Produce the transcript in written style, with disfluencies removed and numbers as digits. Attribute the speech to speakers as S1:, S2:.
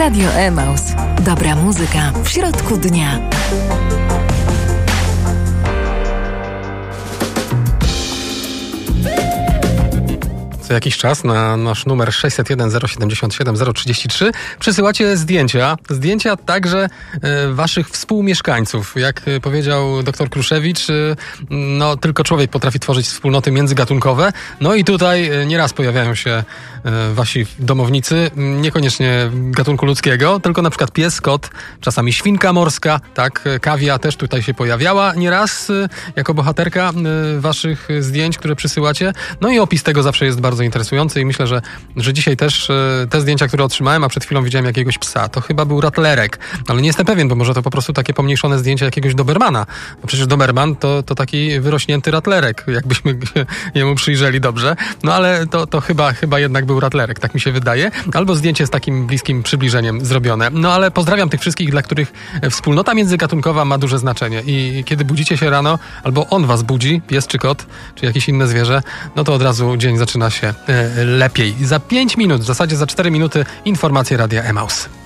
S1: Radio Emaus. Dobra muzyka w środku dnia.
S2: Co jakiś czas na nasz numer 601 077 033 przysyłacie zdjęcia także waszych współmieszkańców. Jak powiedział dr Kruszewicz, no tylko człowiek potrafi tworzyć wspólnoty międzygatunkowe. No i tutaj nieraz pojawiają się wasi domownicy, niekoniecznie gatunku ludzkiego, tylko na przykład pies, kot, czasami świnka morska, tak, kawia też tutaj się pojawiała nieraz jako bohaterka waszych zdjęć, które przysyłacie. No i opis tego zawsze jest bardzo interesujący i myślę, że dzisiaj też te zdjęcia, które otrzymałem, a przed chwilą widziałem jakiegoś psa, to chyba był ratlerek, ale nie jestem pewien, bo może to po prostu takie pomniejszone zdjęcie jakiegoś dobermana. Bo przecież doberman to taki wyrośnięty ratlerek, jakbyśmy jemu przyjrzeli dobrze. No ale to chyba jednak był ratlerek, tak mi się wydaje. Albo zdjęcie z takim bliskim przybliżeniem zrobione. No ale pozdrawiam tych wszystkich, dla których wspólnota międzygatunkowa ma duże znaczenie. I kiedy budzicie się rano, albo on was budzi, pies czy kot, czy jakieś inne zwierzę, no to od razu dzień zaczyna się lepiej. Za 5 minut, w zasadzie za 4 minuty informacje Radia Emaus.